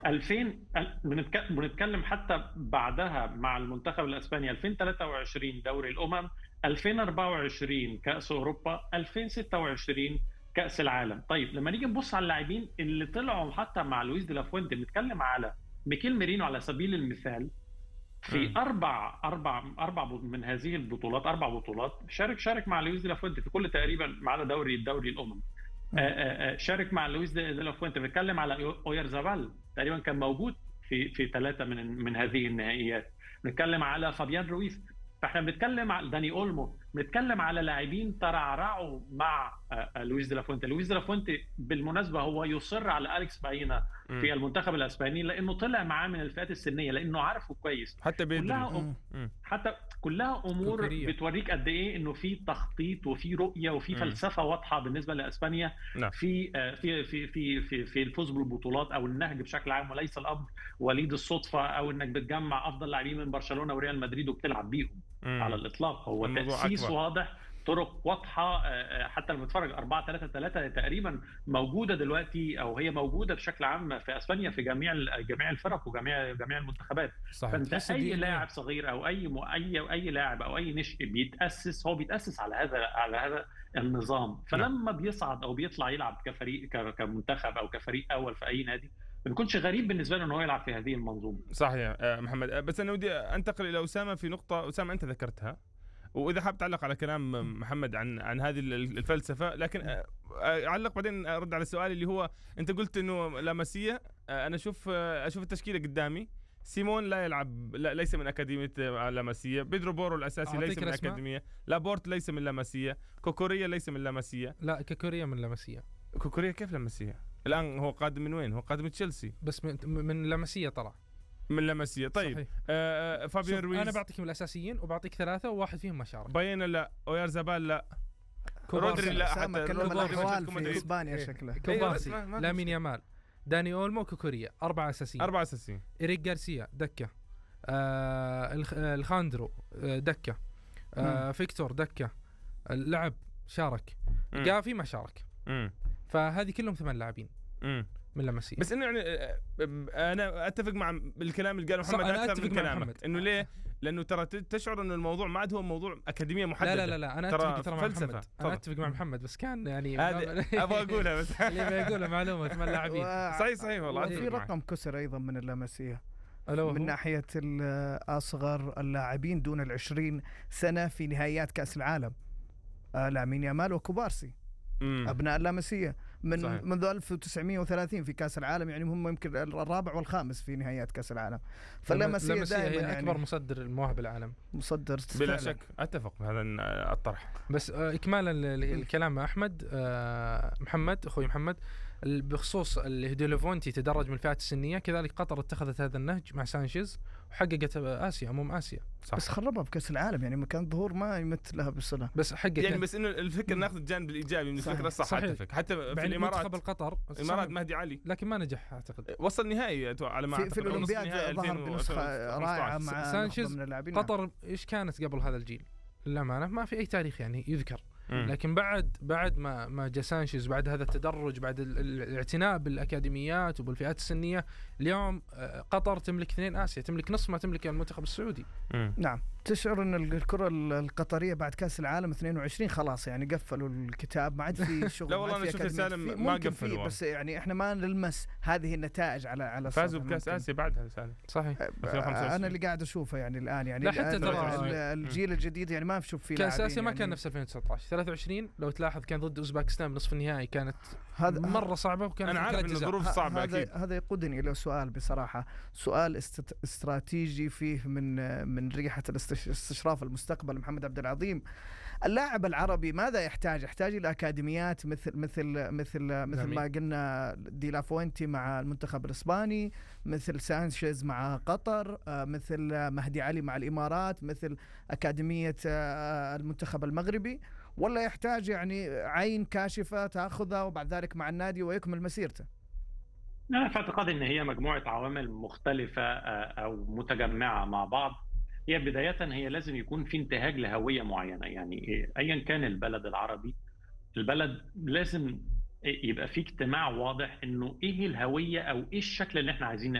2000 بنتكلم حتى بعدها مع المنتخب الاسباني 2023 دوري الامم، 2024 كاس اوروبا، 2026 كاس العالم. طيب لما نيجي نبص على اللاعبين اللي طلعوا حتى مع لويس دي لافوينتي، بنتكلم على ميكيل ميرينو على سبيل المثال. في امم اربع من هذه البطولات، اربع بطولات شارك مع لويس دي لافوينتي في كل تقريبا ما عدا دوري الامم. مم. شارك مع لويس دي لافوينتي. بنتكلم على اويرزابال تقريبا كان موجود في ثلاثه من هذه النهائيات. بنتكلم على فابيان رويز. فاحنا بنتكلم على داني اولمو، بنتكلم على لاعبين ترعرعوا مع لويس دي لافوينتي. لويس دي لافوينتي بالمناسبه هو يصر على اليكس باينا في المنتخب الاسباني لانه طلع معاه من الفئات السنيه، لانه عارفه كويس. حتى بيدري. كلها حتى كلها امور كوكوريا. بتوريك قد ايه انه في تخطيط وفي رؤيه وفي فلسفه واضحه بالنسبه لاسبانيا نعم. في الفوز بالبطولات او النهج بشكل عام، وليس الامر وليد الصدفه او انك بتجمع افضل لاعبين من برشلونه وريال مدريد وبتلعب بيهم على الاطلاق. هو تاسيس أكبر. واضح، طرق واضحه. حتى لما بتتفرج 4-3-3 تقريبا موجوده دلوقتي، او هي موجوده بشكل عام في اسبانيا في جميع الفرق وجميع المنتخبات. صحيح. فانت اي لاعب صغير او اي لاعب او اي نشء بيتاسس على هذا النظام. فلما بيصعد او بيطلع يلعب كفريق كمنتخب او كفريق اول في اي نادي، ما بيكونش غريب بالنسبه له انه هو يلعب في هذه المنظومه. صحيح محمد. بس انا ودي انتقل الى اسامه في نقطه اسامه انت ذكرتها، واذا حاب تعلق على كلام محمد عن هذه الفلسفه، لكن اعلق بعدين ارد على السؤال اللي هو انت قلت انه لاماسيا. انا اشوف التشكيله قدامي. سيمون لا يلعب، ليس من اكاديميه لاماسيا. بيدرو بورو الاساسي ليس من اكاديميه. لابورت ليس من لاماسيا. كوكوريا ليس من لاماسيا. لا كوكوريا من لاماسيا. كوكوريا كيف لاماسيا؟ الان هو قادم من وين؟ هو قادم من تشيلسي. بس من لاماسيا طلع من لاماسيا. طيب فابيان رويز. انا بعطيك من الاساسيين وبعطيك ثلاثه وواحد فيهم ما شارك. باينا لا. اويارزابال لا. رودري لا. حتى كلهم الاحوال في اسبانيا شكله. كوبارسي، لامين يامال، داني اولمو، كوكوريا. اربعه اساسيين. إريك غارسيا دكه. الخاندرو دكه. فيكتور دكه. لعب شارك. جافي ما شارك. فهذه كلهم 8 لاعبين من لاماسيا. بس انه يعني انا اتفق مع الكلام اللي قاله محمد اكثر من كلامك. انه ليه؟ لانه ترى تشعر انه الموضوع ما عاد هو موضوع اكاديميه محدده. لا انا اتفق مع محمد. انا اتفق مع محمد، بس كان يعني ابغى اقولها بس اللي بيقولها معلومه 8 لاعبين. صحيح والله. في رقم كسر ايضا من اللاماسيا من ناحيه اصغر اللاعبين دون 20 سنه في نهائيات كاس العالم. لامين يامال وكوبارسي ابناء اللاماسيا منذ 1930 في كاس العالم، يعني هم يمكن الرابع والخامس في نهائيات كاس العالم. فاللاماسيا دائما هي اكبر مصدر المواهب العالم. مصدر بلا شك. اتفق بهذا الطرح. بس اكمالا الكلام مع احمد محمد اخوي محمد بخصوص دي لافوينتي تدرج من الفئات السنيه، كذلك قطر اتخذت هذا النهج مع سانشيز وحققت اسيا. صح. بس خربها بكاس العالم، يعني مكان ظهور ما يمثلها بالصلاه. بس حقق يعني بس انه الفكره ناخذ الجانب الايجابي من الفكره الصح. اتفق. حتى في الامارات القطر الامارات مهدي علي لكن ما نجح اعتقد. وصل نهائي على ما في الاولمبياد ظهر بنسخه رائعه مع سانشيز. قطر ايش كانت قبل هذا الجيل؟ للأمانة ما في أي تاريخ يعني يذكر. لكن بعد ما جاء سانشيز، بعد هذا التدرج، بعد الاعتناء بالأكاديميات وبالفئات السنية، اليوم قطر تملك 2 آسيا، تملك نصف ما تملك المنتخب السعودي. نعم. تشعر أن الكرة القطرية بعد كأس العالم 22 خلاص يعني قفلوا الكتاب، ما عاد في شغل. لا والله أنا شفت سالم ما قفلوا، بس يعني إحنا ما نلمس هذه النتائج على فازوا بكأس آسيا بعدها سالم. صحيح. أنا اللي قاعد أشوفه يعني الآن، يعني لا حتى الجيل الجديد يعني ما نشوف فيه كأس آسيا ما كان نفس 2019 23 لو تلاحظ كان ضد أوزباكستان بنصف النهائي، كانت مرة صعبة وكان أنا عارف إن الظروف صعبة أكيد. هذا يقودني إلى سؤال بصراحة، سؤال استراتيجي فيه من ريحة استشراف المستقبل. محمد عبد العظيم، اللاعب العربي ماذا يحتاج؟ يحتاج إلى أكاديميات مثل ما قلنا دي لافوينتي مع المنتخب الإسباني، مثل سانشيز مع قطر، مثل مهدي علي مع الإمارات، مثل أكاديمية المنتخب المغربي، ولا يحتاج يعني عين كاشفة تأخذها وبعد ذلك مع النادي ويكمل مسيرته؟ أنا في اعتقادي إن هي مجموعة عوامل مختلفة أو متجمعة مع بعض. هي بداية هي لازم يكون في انتهاج لهوية معينة، يعني أيا كان البلد العربي، البلد لازم يبقى في اجتماع واضح انه ايه الهويه او ايه الشكل اللي احنا عايزين